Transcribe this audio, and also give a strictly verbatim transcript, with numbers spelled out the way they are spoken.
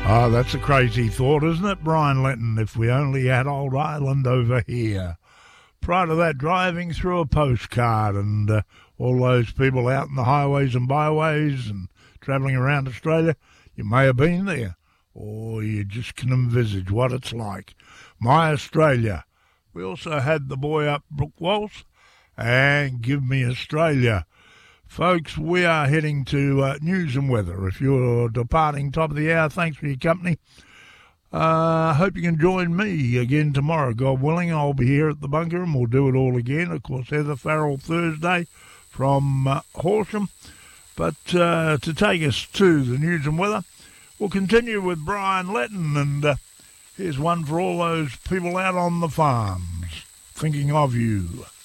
Oh, that's a crazy thought, isn't it, Brian Lenton? If we only had old Ireland over here. Prior to that, driving through a postcard and uh, all those people out in the highways and byways and travelling around Australia, you may have been there, or you just can envisage what it's like. My Australia. We also had the boy up Brook Waltz and Give Me Australia. Folks, we are heading to uh, news and weather. If you're departing top of the hour, thanks for your company. I uh, hope you can join me again tomorrow. God willing, I'll be here at the bunker and we'll do it all again. Of course, Heather Farrell Thursday from uh, Horsham. But uh, to take us to the news and weather, we'll continue with Brian Lenton. And uh, here's one for all those people out on the farms thinking of you.